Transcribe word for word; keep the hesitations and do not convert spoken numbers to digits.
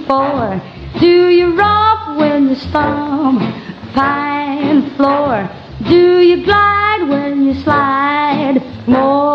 before? Do you romp when you stomp pine floor? Do you glide when you slide more?